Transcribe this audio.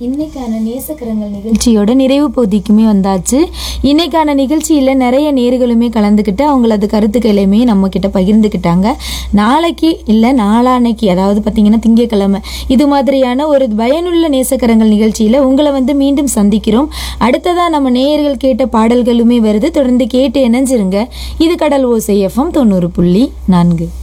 இன்னைக்கான நேசக்கரங்கள் நிகழ்ச்சியோட நிறைவு பகுதிக்குமே வந்தாச்சு. இன்னைக்கான நிகழ்ச்சியில் நிறைய நேர்களுமே கலந்துக்கிட்டு அவங்களது கருத்துக்களையுமே நம்ம கிட்ட பகிர்ந்துக்கிட்டாங்க. நாளைக்கு இல்லை நாளான்னைக்கு, அதாவது பார்த்தீங்கன்னா திங்கட்கிழமை, இது மாதிரியான ஒரு பயனுள்ள நேசக்கரங்கள் நிகழ்ச்சியில் உங்களை மீண்டும் சந்திக்கிறோம். அடுத்ததாக நம்ம நேயர்கள் கேட்ட பாடல்களுமே வருது. தொடர்ந்து கேட்டு இணைஞ்சிருங்க. இது கடல் ஓசை FM 90.4.